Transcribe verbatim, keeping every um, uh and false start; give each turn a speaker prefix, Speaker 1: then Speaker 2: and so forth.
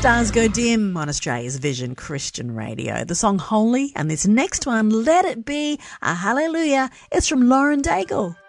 Speaker 1: Stars Go Dim on Australia's Vision Christian Radio. The song Holy, and this next one, Let It Be a Hallelujah, is from Lauren Daigle.